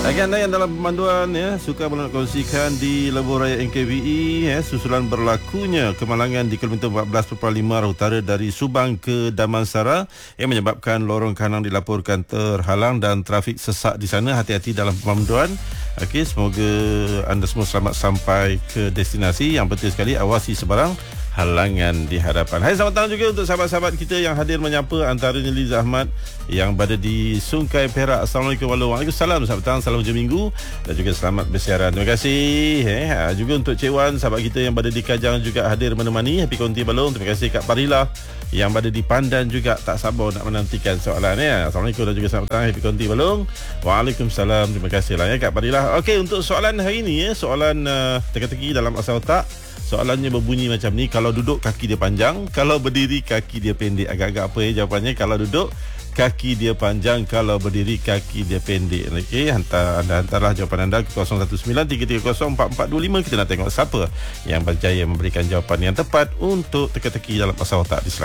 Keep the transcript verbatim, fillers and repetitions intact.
Bagi anda yang dalam pemanduan ya, suka nak kongsikan di Lebuh Raya N K V I ya, susulan berlakunya kemalangan di kilometer empat belas perpuluhan lima arah utara dari Subang ke Damansara yang menyebabkan lorong kanan dilaporkan terhalang dan trafik sesak di sana. Hati-hati dalam pemanduan. Okey, semoga anda semua selamat sampai ke destinasi. Yang penting sekali awasi sebarang halangan di hadapan. Hai, selamat datang juga untuk sahabat-sahabat kita yang hadir menyapa, antaranya Liza Ahmad yang berada di Sungai Perak. Assalamualaikum warahmatullahi wabarakatuh. Salam, selamat datang, salam hujung minggu dan juga selamat bersiaran. Terima kasih. Eh, juga untuk Cik Wan, sahabat kita yang berada di Kajang juga hadir menemani. Happy Konti Balong. Terima kasih Kak Parila yang berada di Pandan juga tak sabar nak menantikan soalan ya. Assalamualaikum dan juga selamat datang. Happy Konti Balong. Waalaikumsalam. Terima kasih lah ya Kak Parila. Okey, untuk soalan hari ini ya, soalan uh, teka-teki dalam asal otak. Soalannya berbunyi macam ni. Kalau duduk kaki dia panjang, kalau berdiri kaki dia pendek. Agak-agak apa ya jawapannya? Kalau duduk kaki dia panjang, kalau berdiri kaki dia pendek. Okey, hantar anda hantarlah jawapan anda ke kosong satu sembilan tiga tiga kosong empat empat dua lima. Kita nak tengok siapa yang berjaya memberikan jawapan yang tepat untuk teka-teki dalam asal otak di